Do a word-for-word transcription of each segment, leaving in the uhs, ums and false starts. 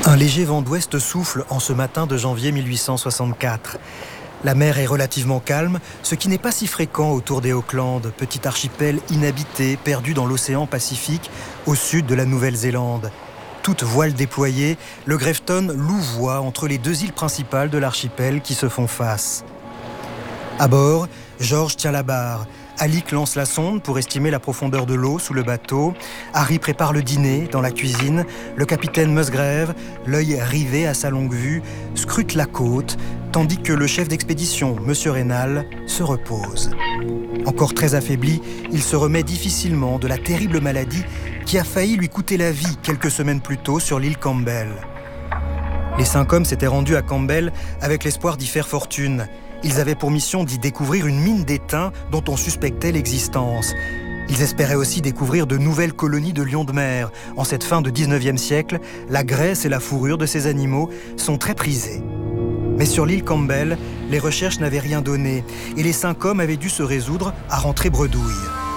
Un léger vent d'ouest souffle en ce matin de janvier mille huit cent soixante-quatre. La mer est relativement calme, ce qui n'est pas si fréquent autour des Auckland, petit archipel inhabité perdu dans l'océan Pacifique au sud de la Nouvelle-Zélande. Toute voile déployée, le Grafton louvoie entre les deux îles principales de l'archipel qui se font face. À bord, George tient la barre. Alick lance la sonde pour estimer la profondeur de l'eau sous le bateau. Harry prépare le dîner dans la cuisine. Le capitaine Musgrave, l'œil rivé à sa longue vue, scrute la côte, tandis que le chef d'expédition, Monsieur Raynal, se repose. Encore très affaibli, il se remet difficilement de la terrible maladie qui a failli lui coûter la vie quelques semaines plus tôt sur l'île Campbell. Les cinq hommes s'étaient rendus à Campbell avec l'espoir d'y faire fortune. Ils avaient pour mission d'y découvrir une mine d'étain dont on suspectait l'existence. Ils espéraient aussi découvrir de nouvelles colonies de lions de mer. En cette fin de dix-neuvième siècle, la graisse et la fourrure de ces animaux sont très prisées. Mais sur l'île Campbell, les recherches n'avaient rien donné et les cinq hommes avaient dû se résoudre à rentrer bredouille.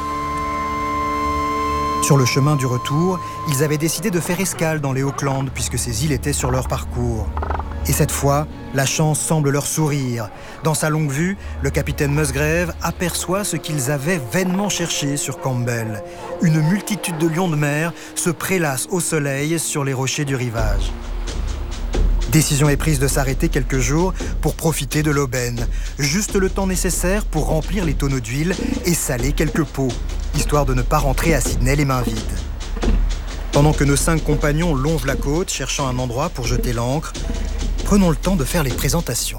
Sur le chemin du retour, ils avaient décidé de faire escale dans les Auckland puisque ces îles étaient sur leur parcours. Et cette fois, la chance semble leur sourire. Dans sa longue vue, le capitaine Musgrave aperçoit ce qu'ils avaient vainement cherché sur Campbell. Une multitude de lions de mer se prélassent au soleil sur les rochers du rivage. Décision est prise de s'arrêter quelques jours pour profiter de l'aubaine. Juste le temps nécessaire pour remplir les tonneaux d'huile et saler quelques pots, histoire de ne pas rentrer à Sydney les mains vides. Pendant que nos cinq compagnons longent la côte, cherchant un endroit pour jeter l'ancre, prenons le temps de faire les présentations.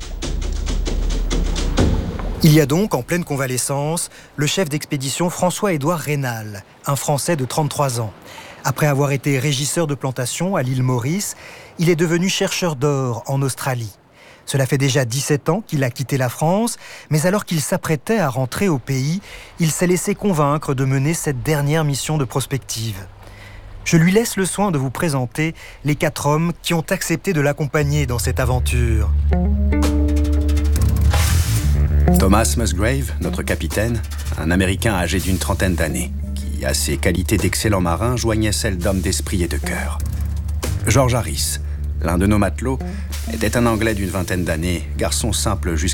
Il y a donc, en pleine convalescence, le chef d'expédition François-Édouard Raynal, un Français de trente-trois ans. Après avoir été régisseur de plantation à l'île Maurice, il est devenu chercheur d'or en Australie. Cela fait déjà dix-sept ans qu'il a quitté la France, mais alors qu'il s'apprêtait à rentrer au pays, il s'est laissé convaincre de mener cette dernière mission de prospective. Je lui laisse le soin de vous présenter les quatre hommes qui ont accepté de l'accompagner dans cette aventure. Thomas Musgrave, notre capitaine, un Américain âgé d'une trentaine d'années, qui, à ses qualités d'excellent marin, joignait celles d'homme d'esprit et de cœur. George Harris, l'un de nos matelots, était un Anglais d'une vingtaine d'années, garçon simple jusqu'à